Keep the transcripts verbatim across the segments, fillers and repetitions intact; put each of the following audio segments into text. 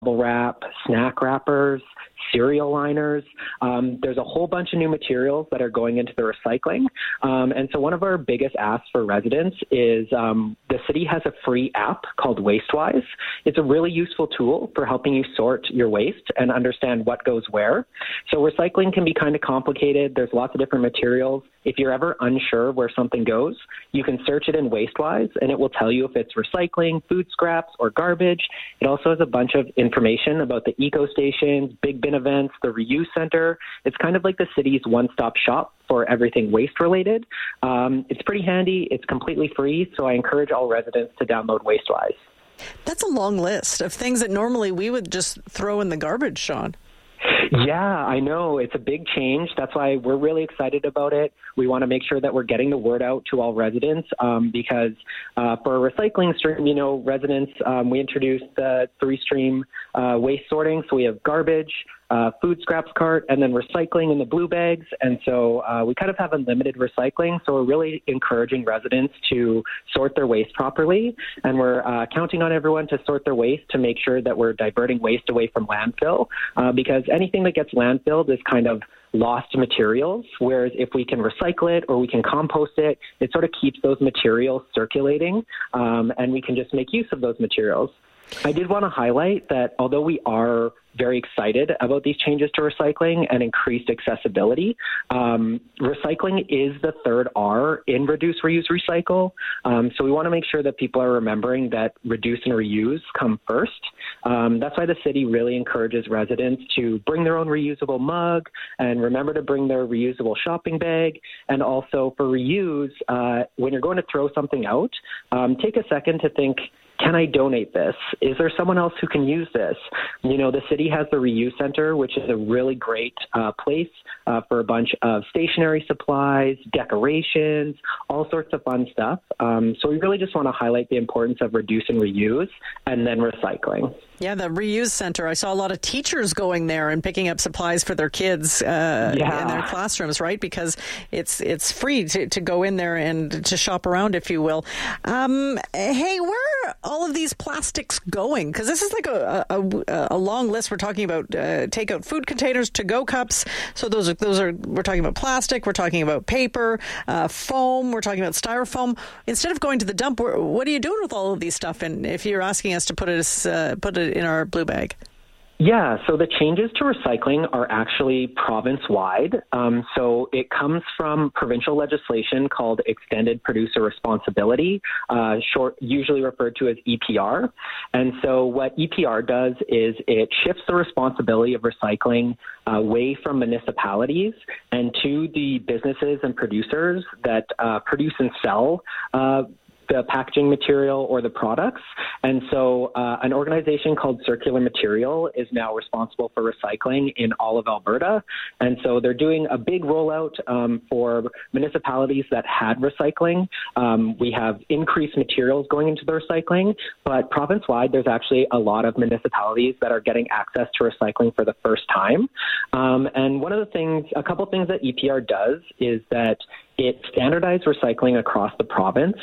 bubble wrap, snack wrappers, cereal liners. Um, there's a whole bunch of new materials that are going into the recycling. Um, and so one of our biggest asks for residents is um, the city has a free app called WasteWise. It's a really useful tool for helping you sort your waste and understand what goes where. So recycling can be kind of complicated. There's lots of different materials. If you're ever unsure where something goes, you can search it in WasteWise, and it will tell you if it's recycling, food scraps, or garbage. It also has a bunch of information about the eco stations, big bin events, the reuse center. It's kind of like the city's one-stop shop for everything waste-related. Um, it's pretty handy. It's completely free, so I encourage all residents to download WasteWise. That's a long list of things that normally we would just throw in the garbage, Sean. Yeah, I know. It's a big change. That's why we're really excited about it. We want to make sure that we're getting the word out to all residents um, because uh, for a recycling stream, you know, residents, um, we introduced the three-stream uh, waste sorting. So we have garbage, uh, food scraps cart, and then recycling in the blue bags. And so uh, we kind of have unlimited recycling. So we're really encouraging residents to sort their waste properly. And we're uh, counting on everyone to sort their waste to make sure that we're diverting waste away from landfill uh, because anything that gets landfilled is kind of lost materials, whereas if we can recycle it or we can compost it, it sort of keeps those materials circulating, um, and we can just make use of those materials. I did want to highlight that although we are very excited about these changes to recycling and increased accessibility, um, recycling is the third R in reduce, reuse, recycle. Um, so we want to make sure that people are remembering that reduce and reuse come first. Um, that's why the city really encourages residents to bring their own reusable mug and remember to bring their reusable shopping bag. And also for reuse, uh, when you're going to throw something out, um, take a second to think, can I donate this? Is there someone else who can use this? You know, the city has the Reuse Center, which is a really great uh, place uh, for a bunch of stationery supplies, decorations, all sorts of fun stuff. Um, so we really just want to highlight the importance of reduce and reuse and then recycling. Yeah, the Reuse Center. I saw a lot of teachers going there and picking up supplies for their kids uh, yeah. in their classrooms, right? Because it's it's free to, to go in there and to shop around, if you will. Um, hey, where are all of these plastics going? Because this is like a, a, a long list. We're talking about uh, takeout food containers, to-go cups. So those are those are we're talking about plastic. We're talking about paper, uh, foam. We're talking about styrofoam. Instead of going to the dump, what are you doing with all of these stuff? And if you're asking us to put it uh, put it in our blue bag? Yeah, so the changes to recycling are actually province-wide. Um, so it comes from provincial legislation called Extended Producer Responsibility, uh, short, usually referred to as E P R. And so what E P R does is it shifts the responsibility of recycling uh, away from municipalities and to the businesses and producers that uh, produce and sell uh the packaging material or the products. And so uh, an organization called Circular Material is now responsible for recycling in all of Alberta. And so they're doing a big rollout um, for municipalities that had recycling. Um, we have increased materials going into the recycling, but province-wide, there's actually a lot of municipalities that are getting access to recycling for the first time. Um, and one of the things, a couple things that E P R does is that it standardized recycling across the province.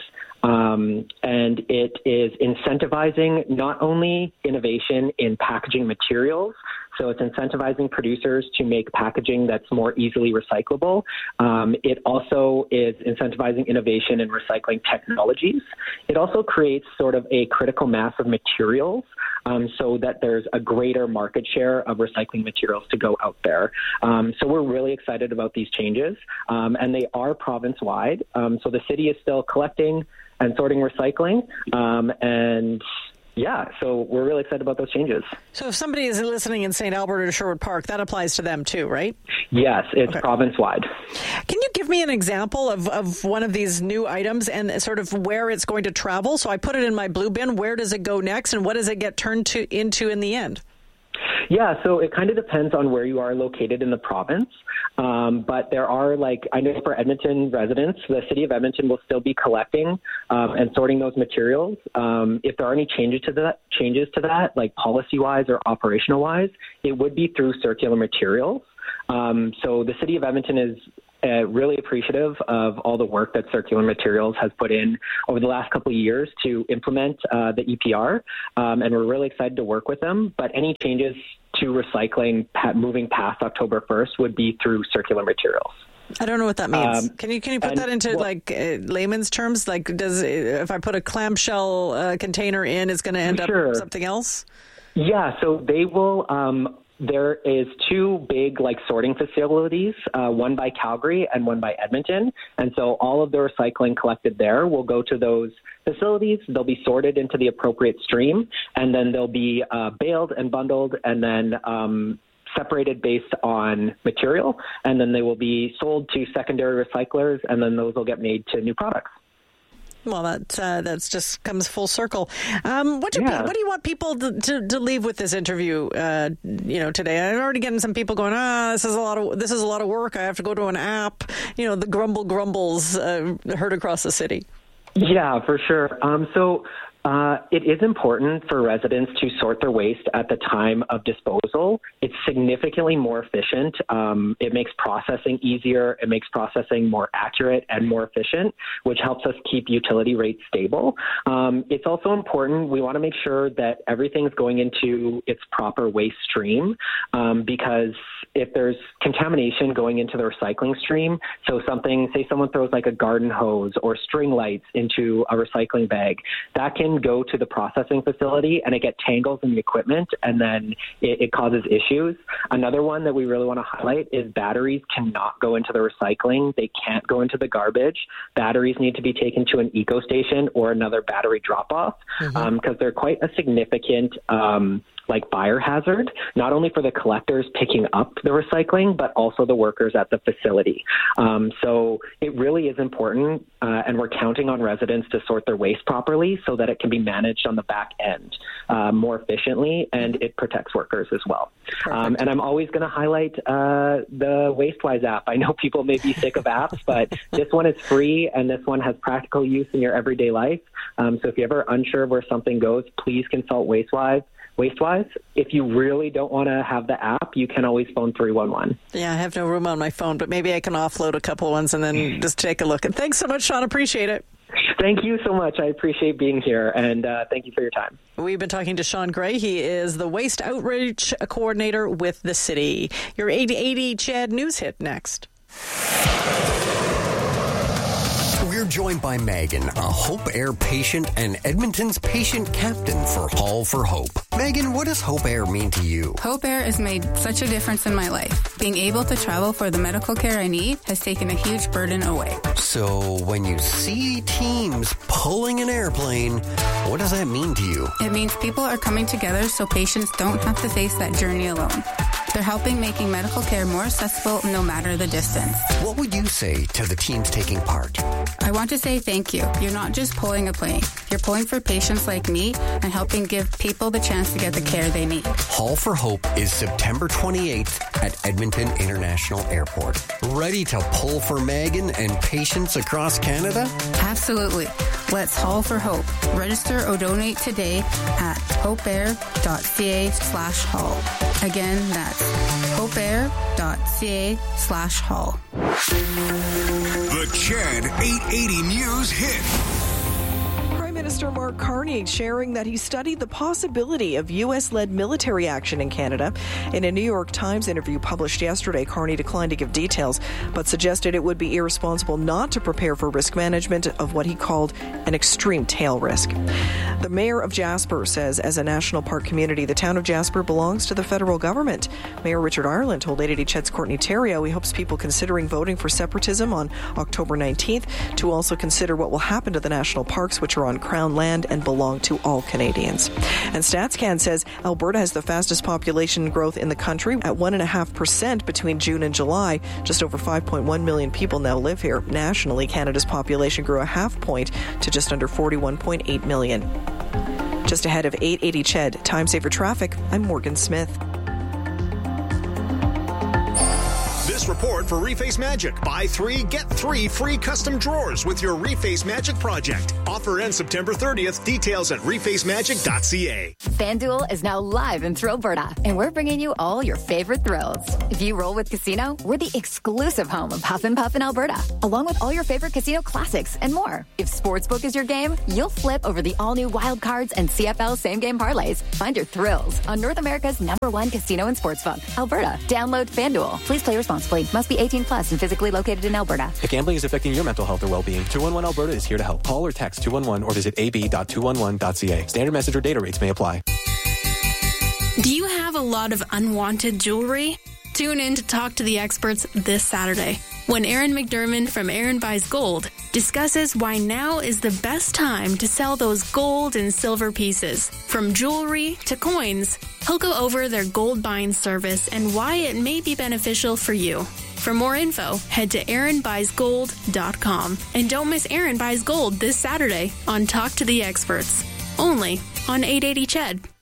Um, and it is incentivizing not only innovation in packaging materials, so it's incentivizing producers to make packaging that's more easily recyclable. Um, it also is incentivizing innovation in recycling technologies. It also creates sort of a critical mass of materials um, so that there's a greater market share of recycling materials to go out there. Um, so we're really excited about these changes, um, and they are province-wide. Um, so the city is still collecting and sorting recycling, um, and yeah, so we're really excited about those changes. So if somebody is listening in Saint Albert or Sherwood Park, that applies to them too, right? Yes, it's okay. province-wide. Can you give me an example of, of one of these new items and sort of where it's going to travel? So I put it in my blue bin. Where does it go next, and what does it get turned to into in the end? Yeah, so it kind of depends on where you are located in the province. Um, but there are, like, I know for Edmonton residents, the city of Edmonton will still be collecting um, and sorting those materials. Um, if there are any changes to that, changes to that, like policy-wise or operational-wise, it would be through Circular Materials. Um, so the city of Edmonton is uh, really appreciative of all the work that Circular Materials has put in over the last couple of years to implement uh, the E P R, um, and we're really excited to work with them. But any changes to recycling moving past October first would be through Circular Materials. I don't know what that means. Um, can you can you put and, that into well, like uh, layman's terms? Like, does if I put a clamshell uh, container in, it's going to end sure. up something else? Yeah. So they will. Um, There is two big like sorting facilities, uh, one by Calgary and one by Edmonton. And so all of the recycling collected there will go to those facilities. They'll be sorted into the appropriate stream, and then they'll be uh, baled and bundled and then um, separated based on material. And then they will be sold to secondary recyclers, and then those will get made to new products. Well, that uh, that's just comes full circle. Um, what do yeah. what do you want people to, to, to leave with this interview? Uh, you know, today I'm already getting some people going. Ah, this is a lot of this is a lot of work. I have to go to an app. You know, the grumble grumbles uh, heard across the city. Yeah, for sure. Um, so. Uh, it is important for residents to sort their waste at the time of disposal. It's significantly more efficient. Um, it makes processing easier. It makes processing more accurate and more efficient, which helps us keep utility rates stable. Um, it's also important. We want to make sure that everything's going into its proper waste stream, um, because if there's contamination going into the recycling stream, so something, say someone throws like a garden hose or string lights into a recycling bag, that can go to the processing facility and it gets tangles in the equipment, and then it, it causes issues. Another one that we really want to highlight is batteries cannot go into the recycling. They can't go into the garbage. Batteries need to be taken to an eco station or another battery drop-off, because mm-hmm. um, they're quite a significant um, like fire hazard, not only for the collectors picking up the recycling, but also the workers at the facility. Um, so it really is important, uh, and we're counting on residents to sort their waste properly so that it can be managed on the back end uh, more efficiently, and it protects workers as well. Um, and I'm always going to highlight uh, the WasteWise app. I know people may be sick of apps, but this one is free, and this one has practical use in your everyday life. Um, so if you're ever unsure where something goes, please consult WasteWise. WasteWise. If you really don't want to have the app, you can always phone three one one. Yeah, I have no room on my phone, but maybe I can offload a couple ones and then just take a look. And thanks so much, Sean. Appreciate it. Thank you so much. I appreciate being here, and uh, thank you for your time. We've been talking to Sean Gray. He is the Waste Outreach Coordinator with the city. Your eighty eighty C H E D News Hit next. We're joined by Megan, a Hope Air patient and Edmonton's patient captain for Hall for Hope. Megan, what does Hope Air mean to you? Hope Air has made such a difference in my life. Being able to travel for the medical care I need has taken a huge burden away. So when you see teams pulling an airplane, what does that mean to you? It means people are coming together so patients don't have to face that journey alone. They're helping making medical care more accessible no matter the distance. What would you say to the teams taking part? I want to say thank you. You're not just pulling a plane. You're pulling for patients like me and helping give people the chance to get the care they need. Hall for Hope is September twenty-eighth at Edmonton International Airport. Ready to pull for Megan and patients across Canada? Absolutely. Let's Hall for Hope. Register or donate today at hopeair.ca slash hall. Again, that's hopeair.ca slash hall. The C H E D eight eighty News Hit. Prime Minister Mark Carney sharing that he studied the possibility of U S-led military action in Canada. In a New York Times interview published yesterday, Carney declined to give details, but suggested it would be irresponsible not to prepare for risk management of what he called an extreme tail risk. The mayor of Jasper says as a national park community, the town of Jasper belongs to the federal government. Mayor Richard Ireland told eight eighty C H E D's Courtney Theriault he hopes people considering voting for separatism on October nineteenth to also consider what will happen to the national parks, which are on Crown land and belong to all Canadians. And StatsCan says Alberta has the fastest population growth in the country at one point five percent between June and July. Just over five point one million people now live here. Nationally, Canada's population grew a half point to just under forty-one point eight million. Just ahead of eight eighty C H E D, Time Saver Traffic, I'm Morgan Smith. this report for Reface Magic. Buy three, get three free custom drawers with your Reface Magic project. Offer ends September thirtieth. Details at reface magic dot c a. FanDuel is now live in Thrillberta, and we're bringing you all your favorite thrills. If you roll with Casino, we're the exclusive home of Huff and Puff in Alberta, along with all your favorite casino classics and more. If Sportsbook is your game, you'll flip over the all-new Wild Cards and C F L same-game parlays. Find your thrills on North America's number one casino and sportsbook, Alberta. Download FanDuel. Please play responsibly. Must be eighteen plus and physically located in Alberta. If gambling is affecting your mental health or well-being, two one one Alberta is here to help. Call or text two one one or visit a b dot two one one dot c a. Standard message or data rates may apply. Do you have a lot of unwanted jewelry? Tune in to Talk to the Experts this Saturday, when Aaron McDermott from Aaron Buys Gold discusses why now is the best time to sell those gold and silver pieces. From jewelry to coins, he'll go over their gold buying service and why it may be beneficial for you. For more info, head to aaron buys gold dot com. And don't miss Aaron Buys Gold this Saturday on Talk to the Experts, only on eight eighty C H E D.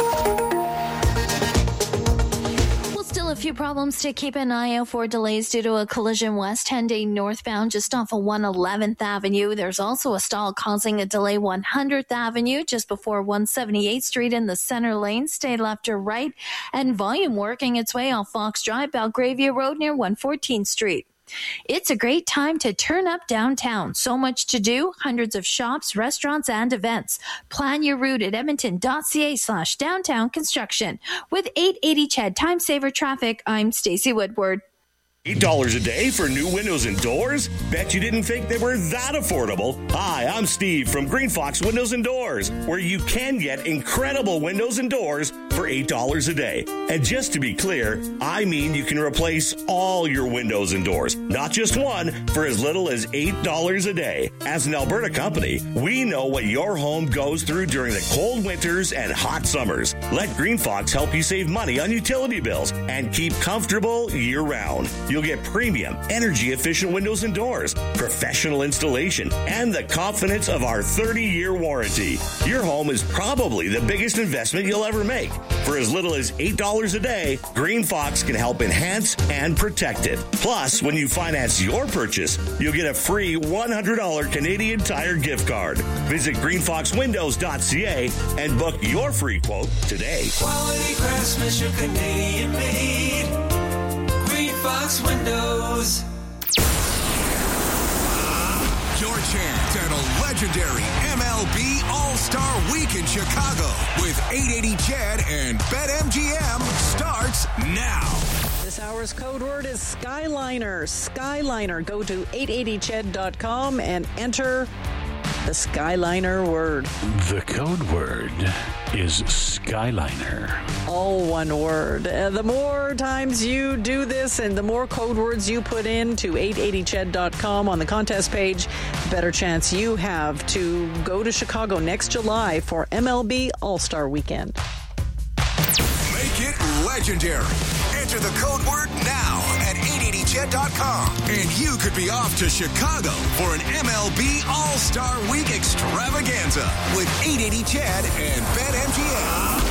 Still a few problems to keep an eye out for. Delays due to a collision west ten day northbound just off of one eleventh Avenue. There's also a stall causing a delay one hundredth Avenue just before one seventy-eighth Street in the center lane. Stay left or right. And volume working its way off Fox Drive, Belgravia Road near one fourteenth Street. It's a great time to turn up downtown. So much to do, hundreds of shops, restaurants, and events. Plan your route at edmonton.ca slash downtown construction. With eight eighty C H E D Time Saver Traffic, I'm Stacey Woodward. eight dollars a day for new windows and doors? Bet you didn't think they were that affordable. Hi, I'm Steve from Green Fox Windows and Doors, where you can get incredible windows and doors for eight dollars a day. And just to be clear, I mean you can replace all your windows and doors, not just one, for as little as eight dollars a day. As an Alberta company, we know what your home goes through during the cold winters and hot summers. Let Green Fox help you save money on utility bills and keep comfortable year-round. You'll get premium, energy-efficient windows and doors, professional installation, and the confidence of our thirty-year warranty. Your home is probably the biggest investment you'll ever make. For as little as eight dollars a day, Green Fox can help enhance and protect it. Plus, when you finance your purchase, you'll get a free one hundred dollars Canadian Tire gift card. Visit green fox windows dot c a and book your free quote today. Quality craftsmanship, Canadian made. Green Fox Windows. Your chance at a legendary M L B All-Star Week in Chicago with eight eighty C H E D and BetMGM starts now. This hour's code word is Skyliner. Skyliner. Go to eight eighty C H E D dot com and enter the Skyliner word. The code word is Skyliner. All one word. Uh, the more times you do this and the more code words you put in to eight eighty C H E D dot com on the contest page, the better chance you have to go to Chicago next July for M L B All-Star Weekend. Make it legendary. Enter the code word now at eight eighty C H E D dot com. And you could be off to Chicago for an M L B All-Star Week extravaganza with eight eighty C H E D and BetMGM.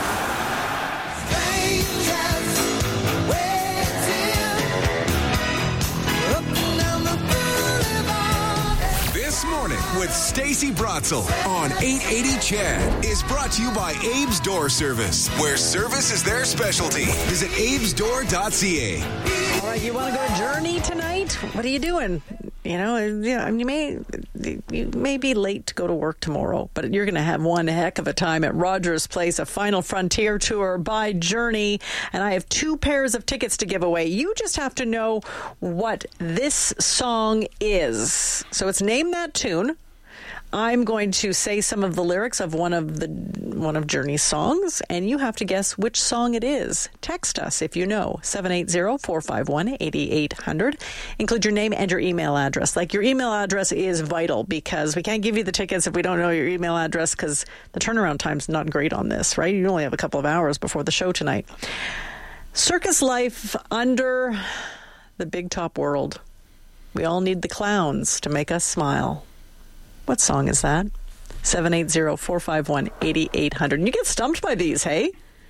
This Morning with Stacey Brotzel on eight eighty C H E D is brought to you by Abe's Door Service, where service is their specialty. Visit abes door dot c a. All right, you want to go journey tonight? What are you doing? You know, yeah, you may you may be late to go to work tomorrow, but you're going to have one heck of a time at Rogers Place, a Final Frontier tour by Journey, and I have two pairs of tickets to give away. You just have to know what this song is. So it's Name That Tune. I'm going to say some of the lyrics of one of the one of Journey's songs, and you have to guess which song it is. Text us if you know, seven eight zero, four five one, eight eight zero zero. Include your name and your email address. Like, your email address is vital because we can't give you the tickets if we don't know your email address, because the turnaround time's not great on this, right? You only have a couple of hours before the show tonight. Circus life under the big top world. We all need the clowns to make us smile. What song is that? seven eight zero, four five one, eight eight zero zero. And you get stumped by these, hey?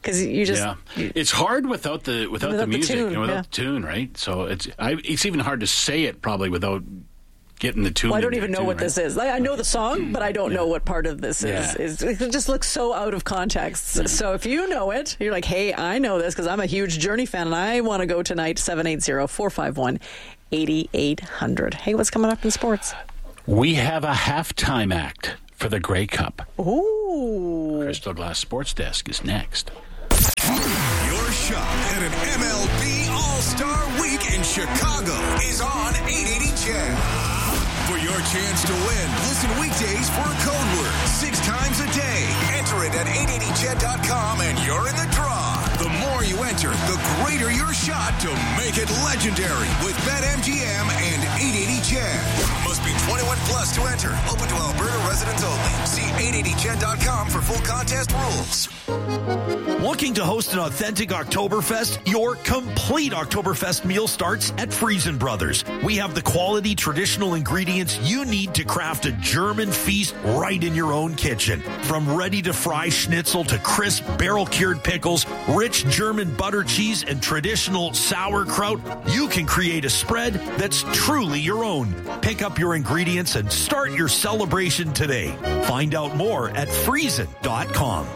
because you just yeah. you, it's hard without the without, without the music, the tune, you know, without yeah. the tune, right? So it's I, it's even hard to say it probably without getting the tune. Well, I don't in even there know too, what right? this is. Like, I know the song, but I don't Yeah. know what part of this Yeah. is. is. It just looks so out of context. Mm-hmm. So if you know it, you're like, hey, I know this because I'm a huge Journey fan and I want to go tonight. seven eight zero, four five one, eight eight zero zero. Hey, what's coming up in sports? We have a halftime act for the Grey Cup. Ooh. Crystal Glass Sports Desk is next. Your shot at an M L B All-Star Week in Chicago is on eight eighty C H E D. For your chance to win, listen weekdays for a code word six times a day. Enter it at eight eighty C H E D dot com and you're in the draw. The more you enter, the greater your shot to make it legendary with BetMGM and eight eighty C H E D. Must be twenty-one plus to enter. Open to Alberta residents only. See eight eighty C H E D dot com for full contest rules. Looking to host an authentic Oktoberfest? Your complete Oktoberfest meal starts at Friesen Brothers. We have the quality traditional ingredients you need to craft a German feast right in your own kitchen. From ready-to-fry schnitzel to crisp barrel-cured pickles, rich German butter cheese, and traditional sauerkraut, you can create a spread that's truly your own. Pick up your ingredients and start your celebration today. Find out more at friesen dot com.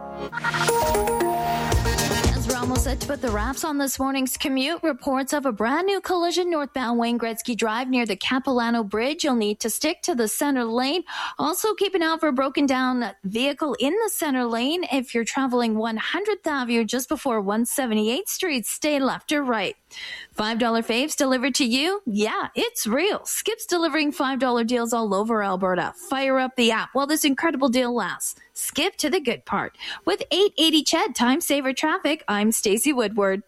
As we're almost set to put the wraps on this morning's commute, reports of a brand new collision northbound Wayne Gretzky Drive near the Capilano Bridge. You'll need to stick to the center lane. Also, keep an eye out for a broken down vehicle in the center lane. If you're traveling one hundredth Avenue just before one seventy-eighth Street, stay left or right. five dollar faves delivered to you? Yeah, it's real. Skip's delivering five dollar deals all over Alberta. Fire up the app while this incredible deal lasts. Skip to the good part. With eight eighty C H E D Time Saver Traffic, I'm Stacey Woodward.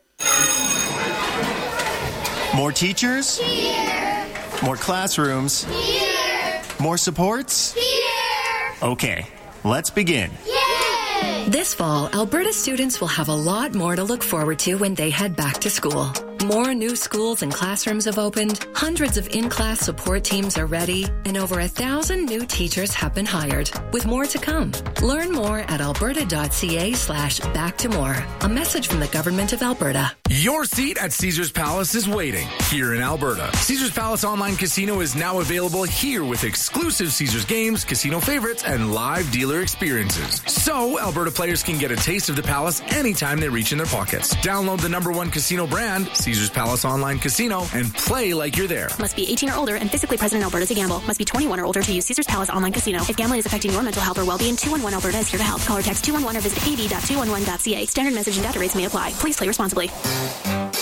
More teachers? Here. More classrooms? Here. More supports? Here. Okay, let's begin. Yay! This fall, Alberta students will have a lot more to look forward to when they head back to school. More new schools and classrooms have opened, hundreds of in-class support teams are ready, and over a thousand new teachers have been hired, with more to come. Learn more at alberta.ca slash back to more. A message from the Government of Alberta. Your seat at Caesars Palace is waiting here in Alberta. Caesars Palace Online Casino is now available here with exclusive Caesars games, casino favorites, and live dealer experiences. So Alberta players can get a taste of the Palace anytime they reach in their pockets. Download the number one casino brand, Caesars Palace Online Casino, and play like you're there. Must be eighteen or older and physically present in Alberta to gamble. Must be twenty-one or older to use Caesars Palace Online Casino. If gambling is affecting your mental health or well-being, two one one Alberta is here to help. Call or text two one one or visit a b dot two one one dot c a. Standard message and data rates may apply. Please play responsibly.